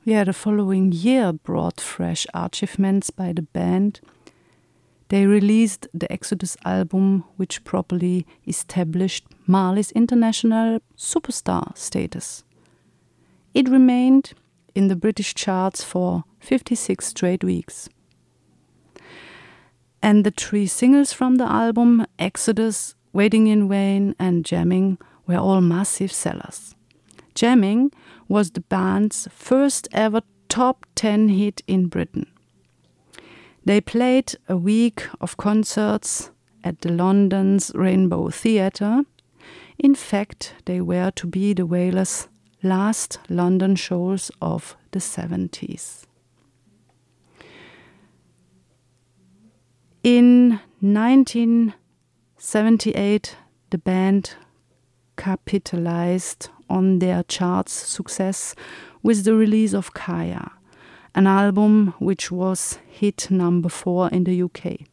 Yeah, the following year brought fresh achievements by the band. They released the Exodus album, which properly established Marley's international superstar status. It remained in the British charts for 56 straight weeks. And the 3 singles from the album, Exodus, Waiting in Vain and Jamming, were all massive sellers. Jamming was the band's first ever top 10 hit in Britain. They played a week of concerts at the London's Rainbow Theatre. In fact, they were to be the Wailers' last London shows of the 70s. In 1978, the band capitalized on their charts success with the release of Kaya, an album which was hit number 4 in the UK.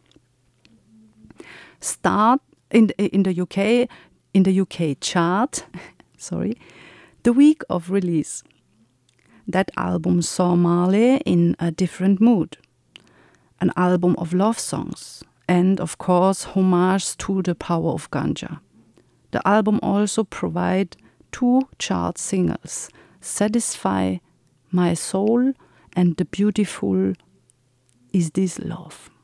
In the UK chart, the week of release. That album saw Marley in a different mood. An album of love songs and, of course, homage to the power of ganja. The album also provided 2 chart singles, Satisfy My Soul and The Beautiful Is This Love.